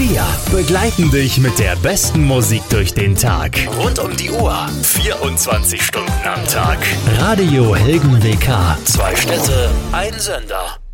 Wir begleiten dich mit der besten Musik durch den Tag. Rund um die Uhr. 24 Stunden am Tag. Radio Helgen WK. 2 Städte, ein Sender.